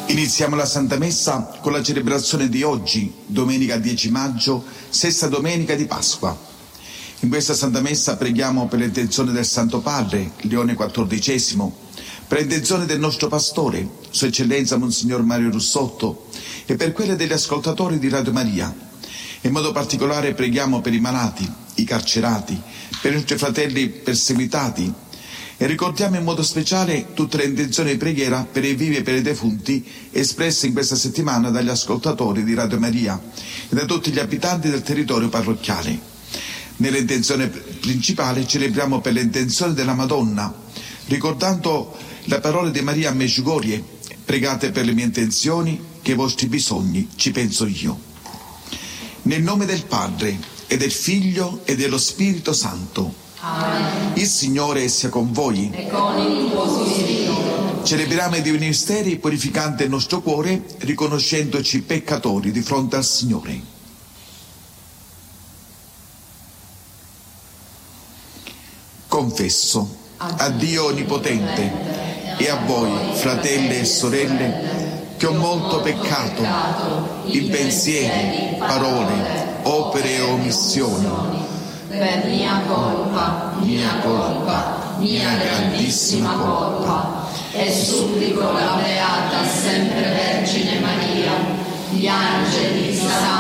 Iniziamo la Santa Messa con la celebrazione di oggi, domenica 10 maggio, sesta domenica di Pasqua. In questa Santa Messa preghiamo per l'intenzione del Santo Padre, Leone XIV, per l'intenzione del nostro pastore, Sua Eccellenza Monsignor Mario Russotto, e per quelle degli ascoltatori di Radio Maria. In modo particolare preghiamo per i malati, i carcerati, per i nostri fratelli perseguitati, e ricordiamo in modo speciale tutte le intenzioni di preghiera per i vivi e per i defunti espresse in questa settimana dagli ascoltatori di Radio Maria e da tutti gli abitanti del territorio parrocchiale. Nell'intenzione principale celebriamo per l'intenzione della Madonna, ricordando le parole di Maria a Medjugorje: pregate per le mie intenzioni, che i vostri bisogni ci penso io. Nel nome del Padre e del Figlio e dello Spirito Santo. Amen. Il Signore sia con voi. E con il tuo spirito. Celebriamo i divini misteri purificante il nostro cuore, riconoscendoci peccatori di fronte al Signore. Confesso a Dio Onnipotente e a voi, fratelli e sorelle, che ho molto peccato in pensieri, parole, opere e omissioni. Per mia colpa, mia grandissima colpa, e supplico la Beata sempre Vergine Maria, gli angeli, i santi